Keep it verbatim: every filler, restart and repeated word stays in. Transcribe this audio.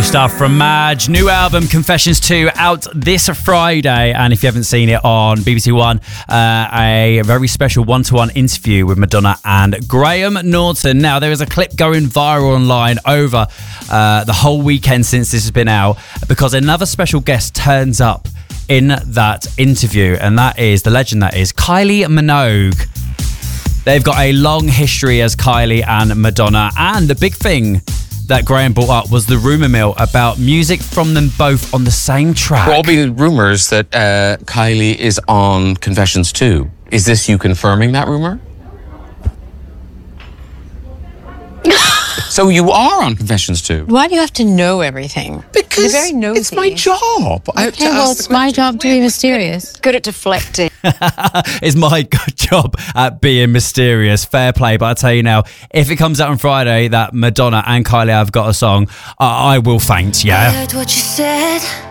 stuff from Madge. New album, Confessions two, out this Friday. And if you haven't seen it on B B C One, uh, a very special one-to-one interview with Madonna and Graham Norton. Now, there is a clip going viral online over uh, the whole weekend since this has been out, because another special guest turns up in that interview, and that is the legend that is Kylie Minogue. They've got a long history as Kylie and Madonna, and the big thing that Graham brought up was the rumour mill about music from them both on the same track. There will all be rumours that uh, Kylie is on Confessions two. Is this you confirming that rumour? So you are on Confessions two? Why do you have to know everything? Because You're very nosy. it's my job. I have to Okay, well, ask it's the my question. job to be mysterious. Good at deflecting. It's my good job at being mysterious. Fair play. But I tell you now, if it comes out on Friday that Madonna and Kylie have got a song, uh, I will faint, yeah? I heard what you said.